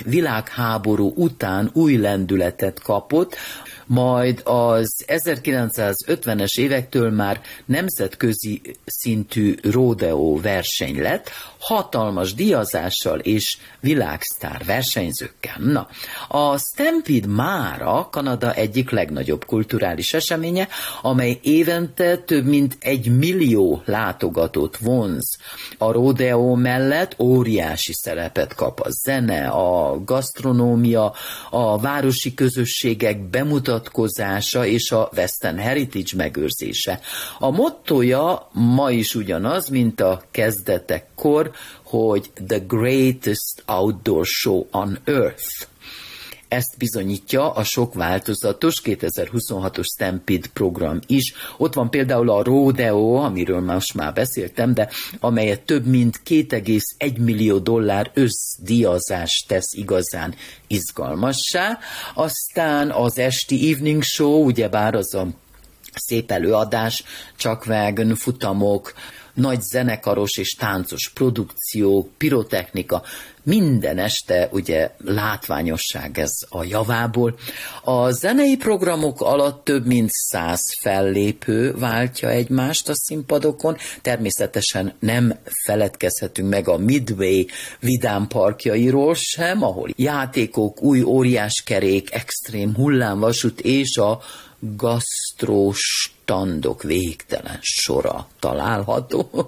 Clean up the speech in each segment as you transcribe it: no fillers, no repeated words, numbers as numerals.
világháború után új lendületet kapott, majd az 1950-es évektől már nemzetközi szintű rodeo verseny lett, hatalmas díjazással és világsztár versenyzőkkel. Na, a Stampede mára Kanada egyik legnagyobb kulturális eseménye, amely évente több mint 1 millió látogatót vonz. A rodeo mellett óriási szerepet kap a zene, a gasztronómia, a városi közösségek bemutatkozása és a Western Heritage megőrzése. A mottója ma is ugyanaz, mint a kezdetekkor, hogy the greatest outdoor show on earth. Ezt bizonyítja a sok változatos 2026-os Stampede program is. Ott van például a rodeo, amiről most már beszéltem, de amelyet több mint $2,1 millió összdíjazás tesz igazán izgalmassá. Aztán az esti evening show, ugyebár az a szép előadás, chuckwagon futamok, nagy zenekaros és táncos produkció, pirotechnika, minden este ugye látványosság ez a javából. A zenei programok alatt több mint 100 fellépő váltja egymást a színpadokon. Természetesen nem feledkezhetünk meg a Midway vidámparkjairól sem, ahol játékok, új óriáskerék, extrém hullámvasút és a gasztróstandok végtelen sora található.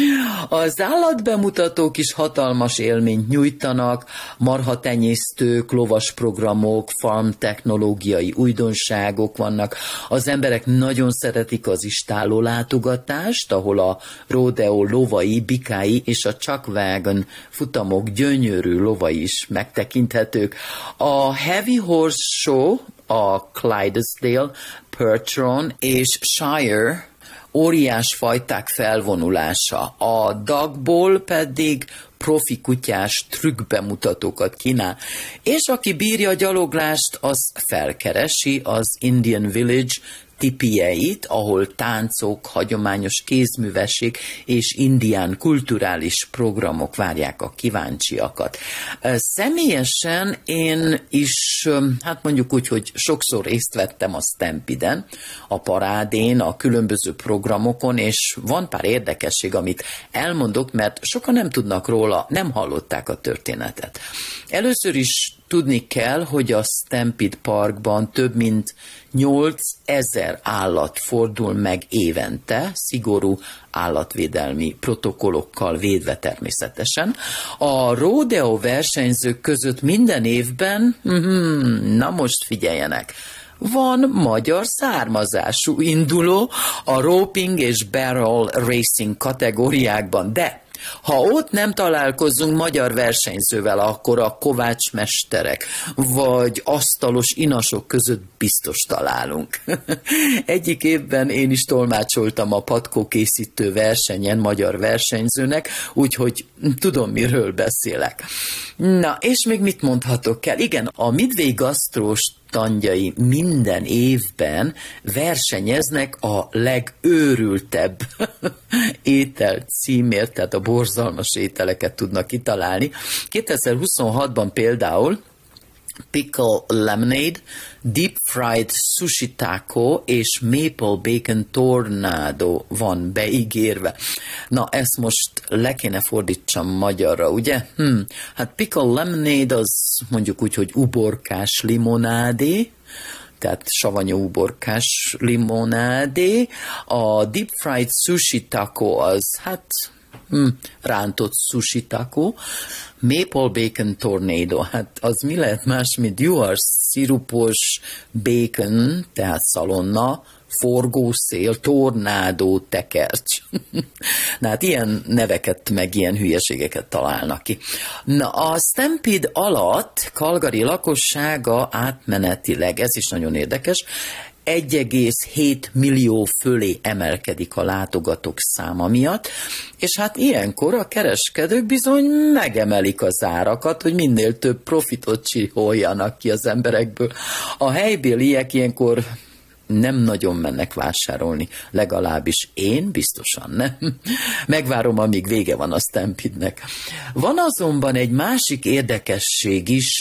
Az állatbemutatók is hatalmas élményt nyújtanak, marhatenyésztők, lovasprogramok, farmtechnológiai újdonságok vannak. Az emberek nagyon szeretik az istálló látogatást, ahol a rodeo lovai, bikái és a chuckwagon futamok gyönyörű lovai is megtekinthetők. A Heavy Horse Show, a Clydesdale, Percheron és Shire óriás fajták felvonulása. A Dagból pedig profi kutyás trükkbemutatókat kínál. És aki bírja a gyaloglást, az felkeresi az Indian Village tipieit, ahol táncok, hagyományos kézművesség és indián kulturális programok várják a kíváncsiakat. Személyesen én is, hát mondjuk úgy, hogy sokszor részt vettem a Stampede-en, a parádén, a különböző programokon, és van pár érdekesség, amit elmondok, mert sokan nem tudnak róla, nem hallották a történetet. Először is tudni kell, hogy a Stampede Parkban több mint 8000 állat fordul meg évente, szigorú állatvédelmi protokollokkal védve természetesen. A rodeo versenyzők között minden évben, na most figyeljenek, van magyar származású induló a roping és barrel racing kategóriákban, de ha ott nem találkozunk magyar versenyzővel, akkor a kovácsmesterek vagy asztalos inasok között biztos találunk. Egyik évben én is tolmácsoltam a patkókészítő versenyen magyar versenyzőnek, úgyhogy tudom, miről beszélek. Na, és még mit mondhatok el? Igen, a Midway Gasztrós standjai minden évben versenyeznek a legőrültebb étel címért, tehát a borzalmas ételeket tudnak kitalálni. 2026-ban például pickle lemonade, deep fried sushi taco és maple bacon tornado van beígérve. Na, ezt most le kéne fordítsam magyarra, ugye? Hát pickle lemonade az mondjuk úgy, hogy uborkás limonádé, tehát savanyú uborkás limonádé. A deep fried sushi taco az, hát rántott sushi taco. Maple bacon tornado, hát az mi lehet más, mint juhas, szirupos bacon, tehát szalonna, forgószél, tornádó, tekercs. Na hát ilyen neveket, meg ilyen hülyeségeket találnak ki. Na, a Stampede alatt Calgary lakossága átmenetileg, ez is nagyon érdekes, 1,7 millió fölé emelkedik a látogatók száma miatt, és hát ilyenkor a kereskedők bizony megemelik az árakat, hogy minél több profitot csiholjanak ki az emberekből. A helybéliek ilyenkor nem nagyon mennek vásárolni, legalábbis én biztosan nem. Megvárom, amíg vége van a Stampede-nek. Van azonban egy másik érdekesség is